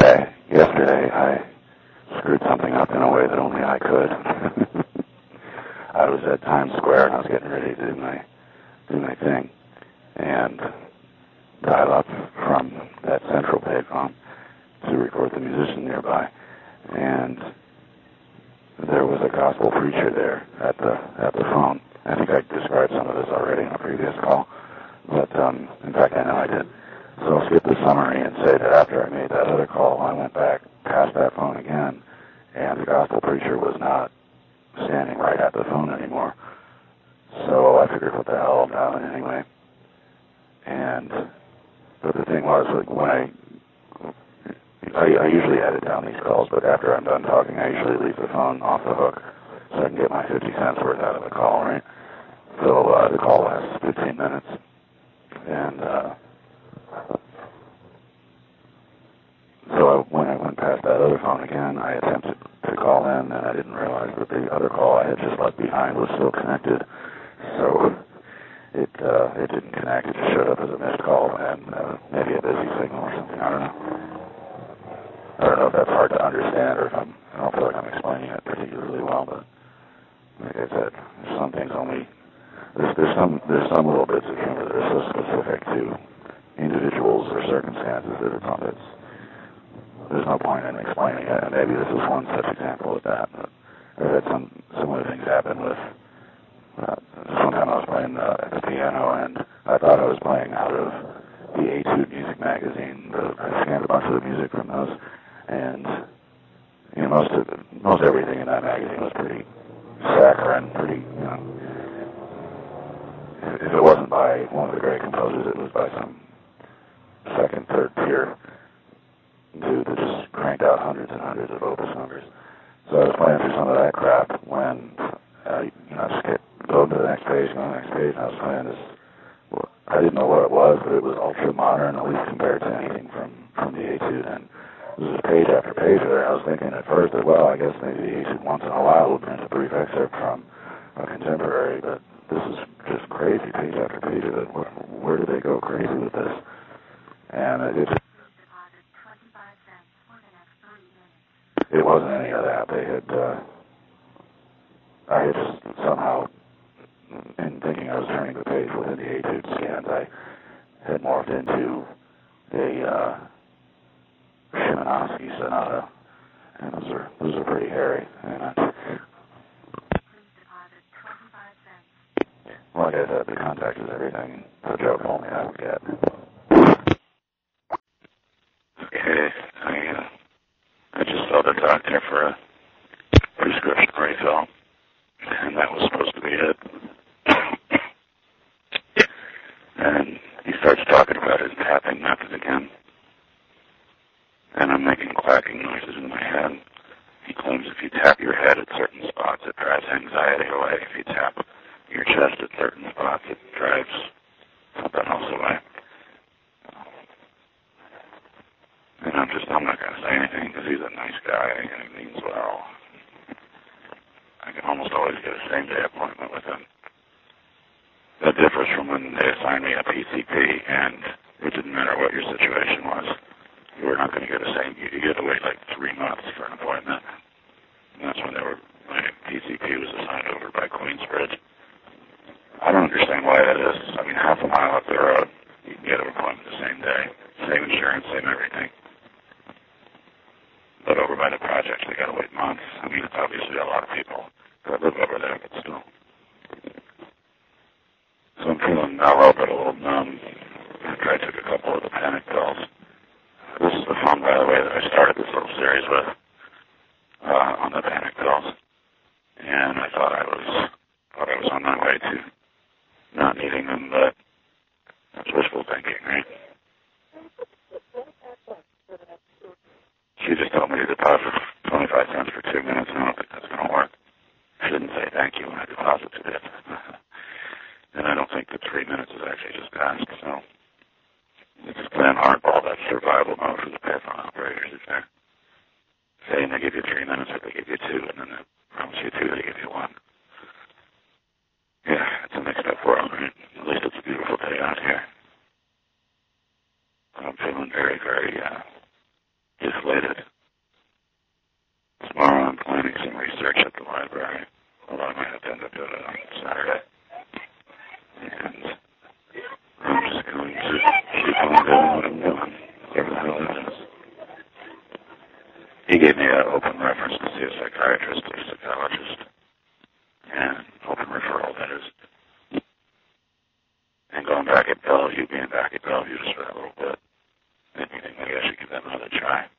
Okay, yesterday I screwed something up in a way that only I could. I was at Times Square and I was getting ready to do my thing, and dial up from that central payphone to record the musician nearby, and there was a gospel preacher there at the phone. I think I described some of this already in a previous call, but in fact I know I did. So I'll skip the summary and say that after I made that other call, I went back past that phone again, and the gospel preacher was not standing right at the phone anymore. So I figured, what the hell, I'm dialing anyway. But the thing was, like, when I usually edit down these calls, but after I'm done talking, I usually leave the phone off the hook so I can get my 50 cents worth out of the call, right? So the call lasts 15 minutes. And so when I went past that other phone again, I attempted to call in, and I didn't realize that the other call I had just left behind was still connected. So it didn't connect. It just showed up as a missed call and maybe a busy signal or something. I don't know. I don't know if that's hard to understand or if I don't feel like I'm explaining it particularly well, but like I said, there's some things only, there's some little bits of humor that are so specific to individuals or circumstances that there's no point in explaining it, and maybe this is one such example of that. But I've had some similar things happen with, sometime I was playing at the piano, and I thought I was playing out of the Etude Music magazine. I scanned a bunch of the music from those, and you know, most everything in that magazine was pretty saccharine, pretty, you know, if it wasn't by one of the great composers, it was by some second, third tier dude that just cranked out hundreds and hundreds of opus numbers. So I was playing through some of that crap when, you know, I just kept going to the next page, and I was playing this. Well, I didn't know what it was, but it was ultra modern, at least compared to anything from the Etude. And it was just page after page there. I was thinking at first that, well, I guess maybe the Etude once in a while will print a brief excerpt from a contemporary, but this is just crazy, page after page of it. Where did they go crazy with this? And it wasn't any of that. They had, I had just somehow, in thinking I was turning the page within the Etude scans, I had morphed into a Szymanowski sonata, and those are pretty hairy. And like I said, the context is everything. The joke only I would get. Okay, I just saw the doctor for a prescription refill, and that was supposed to be it. And he starts talking about his tapping method again, and I'm making clacking noises in my head. He claims if you tap your head at certain spots, it drives anxiety away. If you tap your chest at certain spots, it drives something else away. And I'm not going to say anything because he's a nice guy and he means well. I can almost always get a same-day appointment with him. That differs from when they assigned me a PCP, and it didn't matter what your situation was. You were not going to get a same. You had to wait like 3 months for an appointment. And that's when my PCP was assigned over by Queensbridge. I don't understand why that is. I mean, half a mile up the road, you can get an appointment the same day. Same insurance, same everything. But over by the project, they got to wait months. I mean, it's obviously a lot of people that live over there, but still. So I'm feeling mellow, but a little numb after I took a couple of the panic pills. This is the phone, by the way, that I started this little series with on the panic pills. And I thought I was on my way to not needing them, but that's wishful thinking, right? She just told me to deposit 25 cents for 2 minutes, and I don't think that's going to work. I didn't say thank you when I deposited it. And I don't think the 3 minutes has actually just passed, so it's playing hardball. That's survival mode for the payphone operators. If they're saying they give you 3 minutes, or they give you 2, and then they promise you 2, they give you 1. Yeah, it's a mixed up world, right? At least it's a beautiful day out here. I'm feeling very, very slated. Tomorrow I'm planning some research at the library, although I might have to end up doing it on Saturday. And I'm just going to keep on doing what I'm doing, whatever the hell it is. He gave me an open reference to see a psychiatrist or a psychologist, and open referral, that is. And going back at Bellevue, being back at Bellevue just for that little bit, maybe I should give that another try.